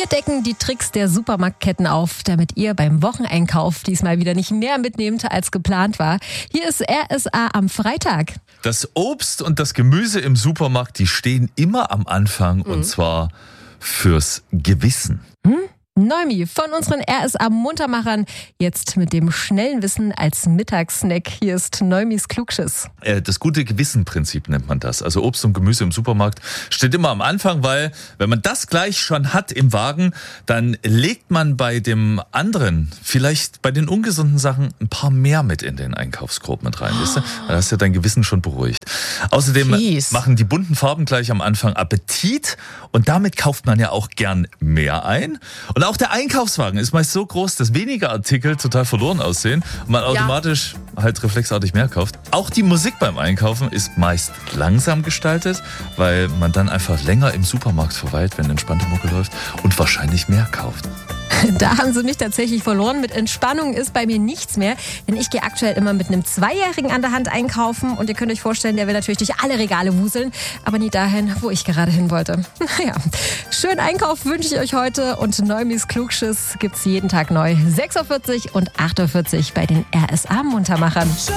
decken die Tricks der Supermarktketten auf, damit ihr beim Wocheneinkauf diesmal wieder nicht mehr mitnehmt, als geplant war. Hier ist RSA am Freitag. Das Obst und das Gemüse im Supermarkt, die stehen immer am Anfang und zwar fürs Gewissen. Noemi von unseren RSA-Muntermachern, jetzt mit dem schnellen Wissen als Mittagssnack. Hier ist Noimis Klugschiss. Das gute Gewissen-Prinzip nennt man das. Also Obst und Gemüse im Supermarkt steht immer am Anfang, weil wenn man das gleich schon hat im Wagen, dann legt man bei dem anderen, vielleicht bei den ungesunden Sachen, ein paar mehr mit in den Einkaufskorb mit rein. Weißt du? Dann hast du dein Gewissen schon beruhigt. Außerdem machen die bunten Farben gleich am Anfang Appetit und damit kauft man ja auch gern mehr ein. Und auch der Einkaufswagen ist meist so groß, dass weniger Artikel total verloren aussehen und man automatisch halt reflexartig mehr kauft. Auch die Musik beim Einkaufen ist meist langsam gestaltet, weil man dann einfach länger im Supermarkt verweilt, wenn entspannte Mucke läuft und wahrscheinlich mehr kauft. Da haben sie mich tatsächlich verloren. Mit Entspannung ist bei mir nichts mehr, denn ich gehe aktuell immer mit einem Zweijährigen an der Hand einkaufen und ihr könnt euch vorstellen, der will natürlich durch alle Regale wuseln, aber nie dahin, wo ich gerade hin wollte. Naja, schönen Einkauf wünsche ich euch heute und Noimis Klugschiss gibt's jeden Tag neu. 6.40 Uhr und 8.40 Uhr bei den RSA-Muntermachern.